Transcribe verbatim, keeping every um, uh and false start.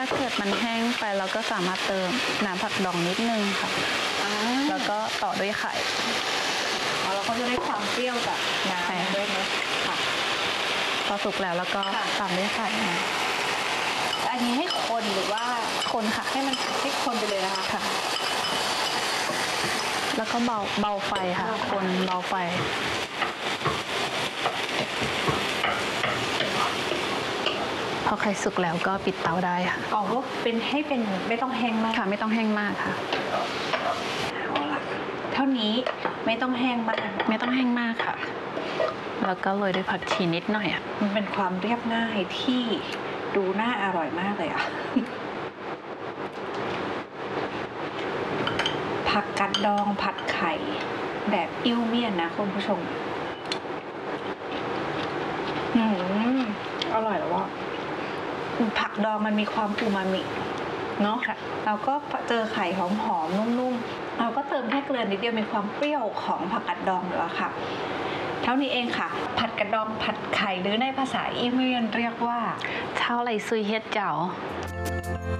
เกิดมันแห้งไปเราก็สามารถเติมน้ำผักดองนิดนึงค่ะแล้วก็ต่อด้วยไข่อ๋อเราก็จะได้ความเปรี้ยวจากน้ำด้วยนะค่ะพอสุกแล้วแล้วก็ตามด้วยไข่นะอันนี้ให้คนหรือว่าคนค่ะให้มันให้คนไปเลยนะคะค่ะแล้วก็เบาเบาไฟค่ะคนเบาไฟพอไข่สุกแล้วก็ปิดเตาได้ค่ะอ๋อว่าเป็นให้เป็นไม่ต้องแห้งมากค่ะไม่ต้องแห้งมากค่ะเอาล่ะเท่านี้ไม่ต้องแห้งมากไม่ต้องแห้งมากค่ะแล้วก็โรยด้วยผักชีนิดหน่อยอ่ะมันเป็นความเรียบง่ายที่ดูน่าอร่อยมากเลยอ่ะผักกัดดองผัดไข่แบบอิ่วเมี่ยนนะคุณผู้ชมอืมอร่อยแล้วว่าผักดองมันมีความอูมามิเนาะเราก็เจอไข่หอมๆนุ่มๆเราก็เติมแค่เกลือนิดเดียวมีความเปรี้ยวของผักกัดดองแล้วค่ะเท่านี้เองค่ะผัดกระดองผัดไข่หรือในภาษาอิมเรียนเรียกว่าเท่าไรซุยเฮ็ดเจ้า